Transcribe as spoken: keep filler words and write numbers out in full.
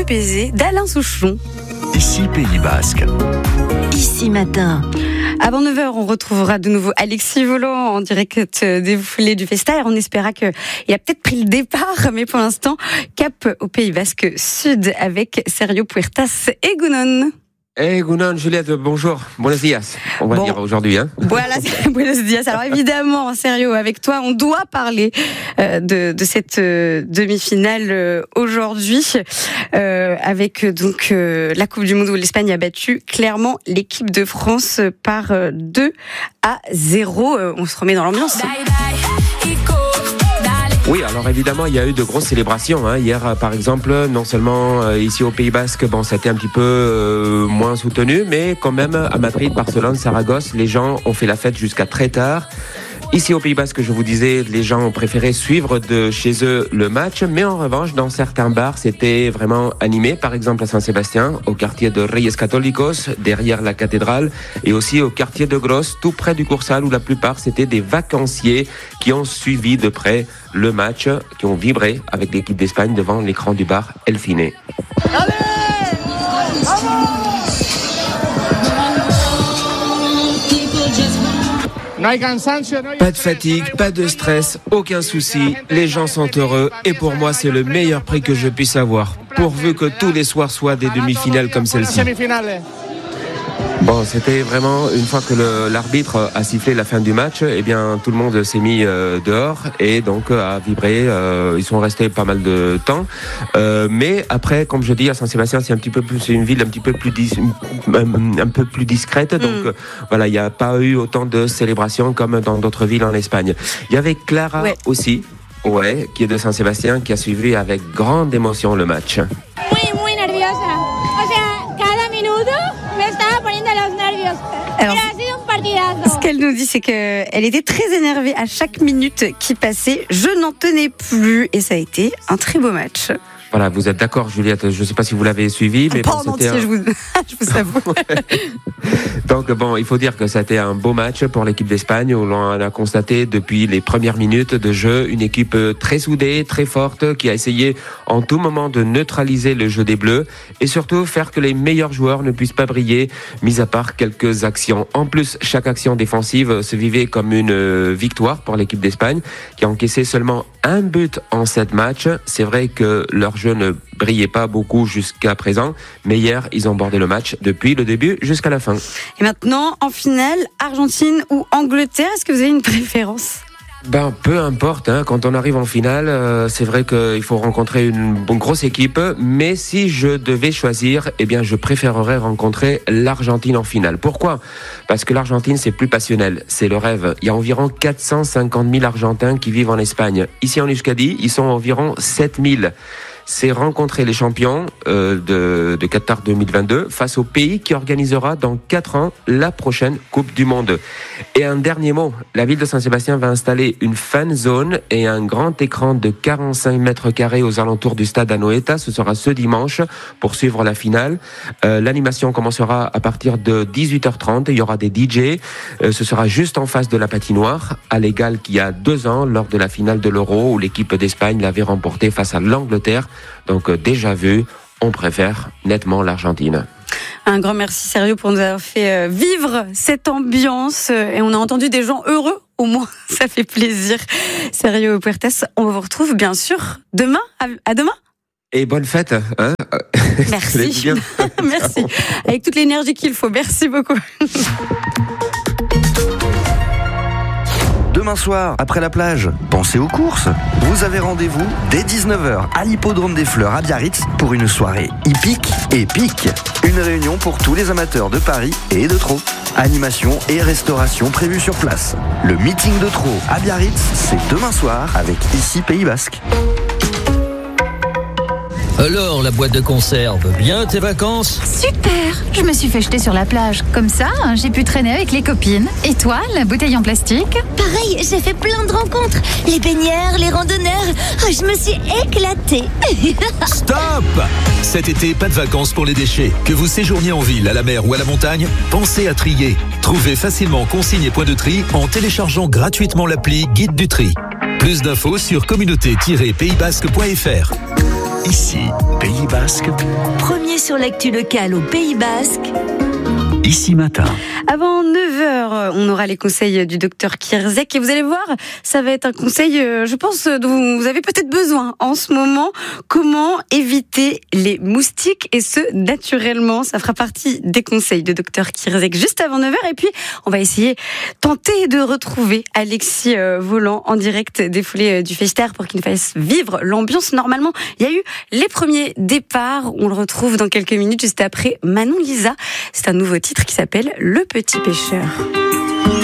baiser d'Alain Souchon. Ici Pays Basque. Ici matin. Avant neuf heures, on retrouvera de nouveau Alexis Volant en direct des foulées du Festa. On espéra qu'il a peut-être pris le départ, mais pour l'instant, cap au Pays Basque Sud avec Sergio Puertas et Gounon. Hey Gounon, Juliette, bonjour, buenos dias, on va bon. dire aujourd'hui. Hein. Voilà, buenos dias. Alors évidemment, Sergio, avec toi, on doit parler euh, de, de cette euh, demi-finale euh, aujourd'hui, euh, avec donc euh, la Coupe du Monde où l'Espagne a battu clairement l'équipe de France par euh, deux à zéro. Euh, on se remet dans l'ambiance. Bye bye. Oui, alors évidemment, il y a eu de grosses célébrations. Hein. Hier, par exemple, non seulement euh, ici au Pays Basque, bon, ça a été un petit peu euh, moins soutenu, mais quand même à Madrid, Barcelone, Saragosse, les gens ont fait la fête jusqu'à très tard. Ici au Pays Basque, je vous disais, les gens ont préféré suivre de chez eux le match, mais en revanche, dans certains bars, c'était vraiment animé. Par exemple, à Saint-Sébastien, au quartier de Reyes Católicos, derrière la cathédrale, et aussi au quartier de Gros, tout près du Coursal, où la plupart, c'était des vacanciers qui ont suivi de près le match, qui ont vibré avec l'équipe d'Espagne devant l'écran du bar El Fine. Allez, pas de fatigue, pas de stress, aucun souci, les gens sont heureux et pour moi c'est le meilleur prix que je puisse avoir, pourvu que tous les soirs soient des demi-finales comme celle-ci. Bon, c'était vraiment, une fois que le, l'arbitre a sifflé la fin du match, eh bien tout le monde s'est mis euh, dehors et donc a vibré, euh, ils sont restés pas mal de temps. Euh, mais après, comme je dis, à Saint-Sébastien, c'est un petit peu plus, c'est une ville un petit peu plus dis, un, un peu plus discrète, donc mm. euh, voilà, il n'y a pas eu autant de célébrations comme dans d'autres villes en Espagne. Il y avait Clara ouais. aussi, ouais, qui est de Saint-Sébastien, qui a suivi avec grande émotion le match. Muy, muy nerviosa. O sea, cada minuto me estaba poniendo los nervios. Alors, Pero ha sido un partidazo. Ce qu'elle nous dit, c'est qu'elle était très énervée à chaque minute qui passait. Je n'en tenais plus et ça a été un très beau match. Voilà, vous êtes d'accord, Juliette. Je ne sais pas si vous l'avez suivi, mais pas bon, en entier, un... je vous, je vous avoue. Donc bon, il faut dire que ça a été un beau match pour l'équipe d'Espagne où l'on a constaté depuis les premières minutes de jeu une équipe très soudée, très forte, qui a essayé en tout moment de neutraliser le jeu des Bleus et surtout faire que les meilleurs joueurs ne puissent pas briller, mis à part quelques actions. En plus, chaque action défensive se vivait comme une victoire pour l'équipe d'Espagne qui a encaissé seulement un but en sept matchs. C'est vrai que leur jeu ne brillait pas beaucoup jusqu'à présent, mais hier, ils ont bordé le match depuis le début jusqu'à la fin. Et maintenant, en finale, Argentine ou Angleterre, est-ce que vous avez une préférence ? Ben, peu importe, hein. Quand on arrive en finale, euh, c'est vrai qu'il faut rencontrer une, une grosse équipe, mais si je devais choisir, eh bien, je préférerais rencontrer l'Argentine en finale. Pourquoi ? Parce que l'Argentine, c'est plus passionnel, c'est le rêve. Il y a environ quatre cent cinquante mille Argentins qui vivent en Espagne. Ici en Euskadi, ils sont environ sept mille. C'est rencontrer les champions euh, de, de Qatar deux mille vingt-deux face au pays qui organisera dans quatre ans la prochaine Coupe du Monde. Et un dernier mot, la ville de Saint-Sébastien va installer une fan zone et un grand écran de quarante-cinq mètres carrés aux alentours du stade Anoeta. Ce sera ce dimanche pour suivre la finale. Euh, l'animation commencera à partir de dix-huit heures trente. Il y aura des D J. Euh, ce sera juste en face de la patinoire, à l'égal qu'il y a deux ans lors de la finale de l'Euro où l'équipe d'Espagne l'avait remportée face à l'Angleterre. Donc euh, déjà vu, on préfère nettement l'Argentine. Un grand merci Sergio pour nous avoir fait vivre cette ambiance et on a entendu des gens heureux, au moins ça fait plaisir. Sergio Puertas, on vous retrouve bien sûr demain, à demain. Et bonne fête, hein. Merci, merci, avec toute l'énergie qu'il faut, merci beaucoup. Demain soir, après la plage, pensez aux courses. Vous avez rendez-vous dès dix-neuf heures à l'Hippodrome des Fleurs à Biarritz pour une soirée hippique et pique. Une réunion pour tous les amateurs de paris et de trot. Animation et restauration prévues sur place. Le meeting de trot à Biarritz, c'est demain soir avec Ici Pays Basque. Alors, la boîte de conserve, bien tes vacances ? Super! Je me suis fait jeter sur la plage. Comme ça, j'ai pu traîner avec les copines. Et toi, la bouteille en plastique ? Pareil, j'ai fait plein de rencontres. Les baigneurs, les randonneurs. Oh, je me suis éclatée. Stop ! Cet été, pas de vacances pour les déchets. Que vous séjourniez en ville, à la mer ou à la montagne, pensez à trier. Trouvez facilement consignes et points de tri en téléchargeant gratuitement l'appli Guide du tri. Plus d'infos sur communauté tiret pays basque point f r. Ici, Pays Basque. Premier sur l'actu locale au Pays Basque. Ici Matin. Avant neuf heures, on aura les conseils du docteur Kierzek et vous allez voir, ça va être un conseil, je pense, dont vous avez peut-être besoin en ce moment. Comment éviter les moustiques et ce, naturellement. Ça fera partie des conseils de docteur Kierzek juste avant neuf heures. Et puis, on va essayer, tenter de retrouver Alexis Volant en direct des foulées du Festère pour qu'il nous fasse vivre l'ambiance. Normalement, il y a eu les premiers départs. On le retrouve dans quelques minutes juste après Manon Lisa. C'est un nouveau titre qui s'appelle Le Petit Pêcheur.